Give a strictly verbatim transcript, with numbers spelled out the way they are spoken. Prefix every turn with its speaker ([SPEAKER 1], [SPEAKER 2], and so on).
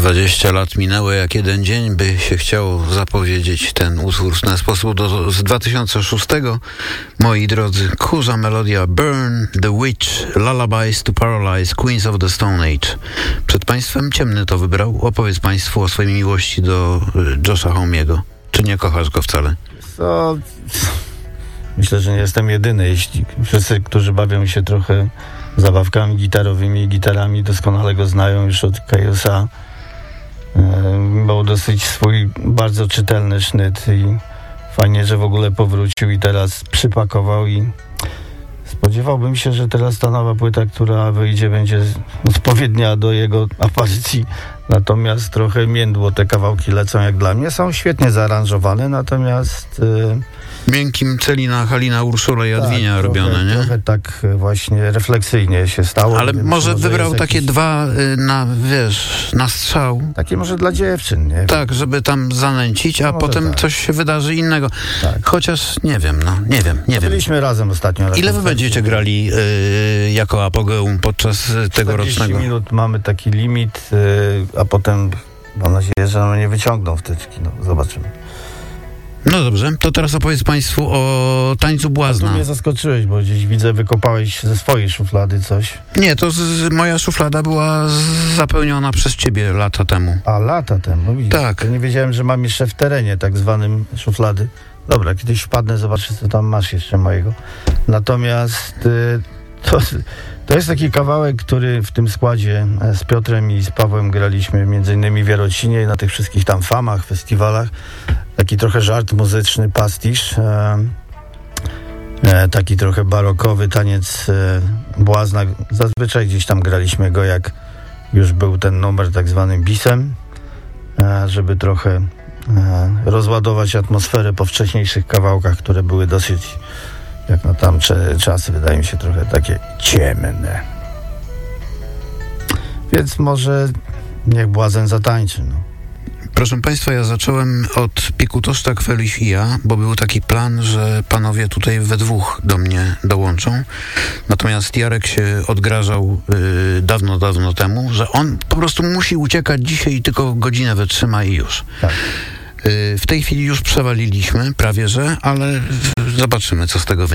[SPEAKER 1] dwadzieścia lat minęło jak jeden dzień, by się chciało zapowiedzieć ten utwór w ten sposób. Do, z dwa tysiące szóstego, moi drodzy, kurza melodia Burn, The Witch, Lullabies to Paralyze, Queens of the Stone Age. Przed państwem Ciemny to wybrał. Opowiedz państwu o swojej miłości do Josha Hommiego. Czy nie kochasz go wcale?
[SPEAKER 2] Co? Myślę, że nie jestem jedyny. Jeśli wszyscy, którzy bawią się trochę zabawkami gitarowymi i gitarami, doskonale go znają już od Kajosa. Był dosyć swój bardzo czytelny sznyt i fajnie, że w ogóle powrócił i teraz przypakował i spodziewałbym się, że teraz ta nowa płyta, która wyjdzie, będzie odpowiednia do jego aparycji. Natomiast trochę międło te kawałki lecą jak dla mnie. Są świetnie zaaranżowane, natomiast... Yy,
[SPEAKER 1] miękkim Celina, Halina, Urszula i Adwinia
[SPEAKER 2] tak,
[SPEAKER 1] robione,
[SPEAKER 2] trochę,
[SPEAKER 1] nie?
[SPEAKER 2] Trochę tak właśnie refleksyjnie się stało.
[SPEAKER 1] Ale
[SPEAKER 2] Więc
[SPEAKER 1] może wybrał
[SPEAKER 2] jakiś...
[SPEAKER 1] takie dwa y, na, wiesz, na strzał.
[SPEAKER 2] Takie może dla dziewczyn, nie?
[SPEAKER 1] Tak, żeby tam zanęcić, a
[SPEAKER 2] no
[SPEAKER 1] potem
[SPEAKER 2] tak.
[SPEAKER 1] coś się wydarzy innego.
[SPEAKER 2] Tak.
[SPEAKER 1] Chociaż nie wiem, no, nie wiem, nie
[SPEAKER 2] no,
[SPEAKER 1] wiem.
[SPEAKER 2] Byliśmy razem ostatnio.
[SPEAKER 1] Ile wy będziecie grali y, jako apogeum podczas tegorocznego?
[SPEAKER 2] czterdzieści minut mamy taki limit, y, a potem mam nadzieję, że nam nie wyciągną wtyczki. No, zobaczymy.
[SPEAKER 1] No dobrze, to teraz opowiedz państwu o Tańcu Błazna.
[SPEAKER 2] Tu mnie zaskoczyłeś, bo gdzieś widzę, wykopałeś ze swojej szuflady coś.
[SPEAKER 1] Nie, to z, moja szuflada była z, zapełniona przez ciebie lata temu.
[SPEAKER 2] A, lata temu, widzisz.
[SPEAKER 1] Tak.
[SPEAKER 2] To nie wiedziałem, że mam jeszcze w terenie tak zwanym szuflady. Dobra, kiedyś wpadnę, zobaczę, co tam masz jeszcze mojego. Natomiast y, to, to jest taki kawałek, który w tym składzie z Piotrem i z Pawłem graliśmy między innymi w Jarocinie i na tych wszystkich tam famach, festiwalach. Taki trochę żart muzyczny, pastisz. E, e, taki trochę barokowy taniec e, Błazna. Zazwyczaj gdzieś tam graliśmy go, jak już był ten numer tak zwanym bisem, e, żeby trochę e, rozładować atmosferę po wcześniejszych kawałkach, które były dosyć, jak na tamte czasy, wydaje mi się trochę takie ciemne. Więc może niech Błazen zatańczy, no.
[SPEAKER 1] Proszę państwa, ja zacząłem od Pikutoszta Kwelifija, bo był taki plan, że panowie tutaj we dwóch do mnie dołączą. Natomiast Jarek się odgrażał yy, dawno, dawno temu, że on po prostu musi uciekać dzisiaj i tylko godzinę wytrzyma i już.
[SPEAKER 2] Tak.
[SPEAKER 1] Yy, w tej chwili już przewaliliśmy, prawie że, ale zobaczymy, co z tego wyjdzie.